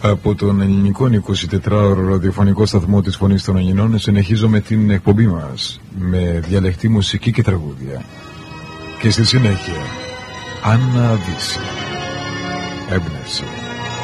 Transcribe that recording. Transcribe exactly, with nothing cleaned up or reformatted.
Από τον ελληνικό εικοσιτετράωρο ραδιοφωνικό σταθμό της Φωνής των Αγινών συνεχίζουμε την εκπομπή μας με διαλεκτή μουσική και τραγούδια. Και στη συνέχεια, Άννα Δύση, έμπνευση.